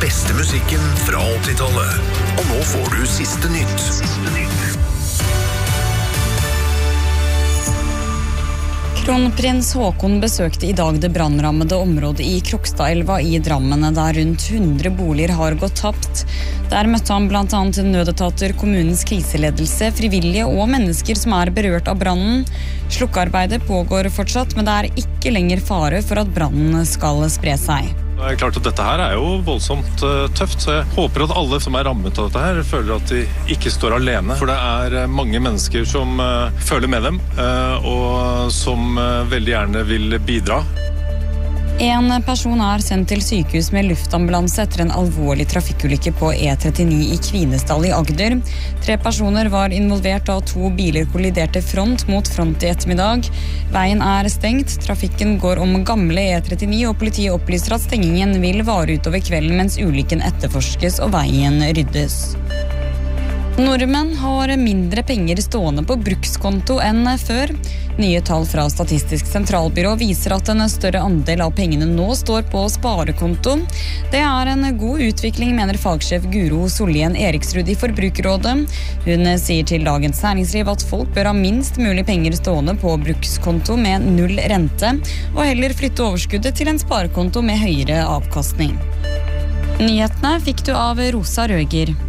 beste musikken fra 80-tallet. Og nå får du siste nytt. Kronprins Håkon besøkte i dag det brannrammede området i Krokstadelva i Drammen, der rundt 100 boliger har gått tapt. Der møtte han blant annet nødetater, kommunens kriseledelse, frivillige og mennesker som er berørt av brannen. Slukkearbeidet pågår fortsatt, men det er ikke lenger fare for at brannen skal spre seg. Det er klart at dette her er jo voldsomt tøft, så jeg håper at alle som er rammet av dette her føler at de ikke står alene. For det er mange mennesker som føler med dem, og som veldig gjerne vil bidra. En person er sendt til sykehus med luftambulanse etter en alvorlig trafikkulykke på E39 i Kvinesdal i Agder. 3 personer var involvert da 2 biler kolliderte front mot front i ettermiddag. Veien er stengt, trafikken går om gamle E39, og politiet opplyser at stengingen vil vare utover kvelden mens ulykken etterforskes og veien ryddes. Nordmenn har mindre penger stående på brukskonto enn før. Nye tall fra Statistisk sentralbyrå viser at en større andel av pengene nå står på sparekonto. Det er en god utvikling, mener fagsjef Guro Sollien Eriksrud i Forbrukerrådet. Hun sier til Dagens Næringsliv at folk bør ha minst mulig penger stående på brukskonto med 0 rente, og heller flytte overskuddet til en sparekonto med høyere avkastning. Nyhetene fikk du av Rosa Røger.